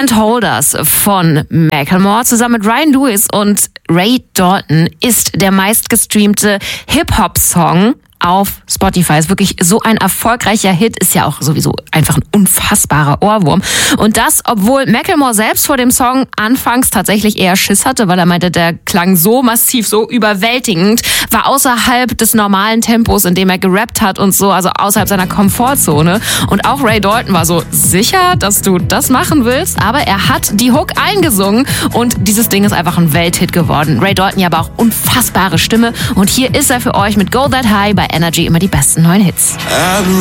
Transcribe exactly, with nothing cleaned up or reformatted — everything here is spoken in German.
Can't Hold Us von Macklemore zusammen mit Ryan Lewis und Ray Dalton ist der meistgestreamte Hip-Hop-Song auf Spotify. Ist wirklich so ein erfolgreicher Hit, ist ja auch sowieso einfach ein unfassbarer Ohrwurm. Und das, obwohl Macklemore selbst vor dem Song anfangs tatsächlich eher Schiss hatte, weil er meinte, der klang so massiv, so überwältigend, war außerhalb des normalen Tempos, in dem er gerappt hat und so, also außerhalb seiner Komfortzone. Und auch Ray Dalton war so, sicher, dass du das machen willst? Aber er hat die Hook eingesungen und dieses Ding ist einfach ein Welthit geworden. Ray Dalton ja aber auch unfassbare Stimme und hier ist er für euch mit Go That High bei Energy immer die besten neuen Hits.